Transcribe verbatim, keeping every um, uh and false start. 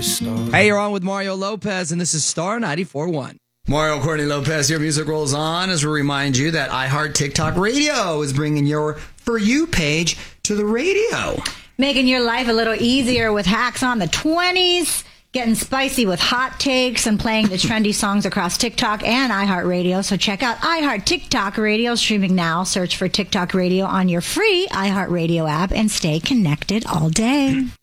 Hey, you're on with Mario Lopez, and this is Star ninety-four point one. Mario Courtney Lopez, your music rolls on as we remind you that iHeart TikTok Radio is bringing your For You page to the radio. Making your life a little easier with hacks on the twenties, getting spicy with hot takes, and playing the trendy songs across TikTok and iHeart Radio. So check out iHeart TikTok Radio, streaming now. Search for TikTok Radio on your free iHeart Radio app and stay connected all day.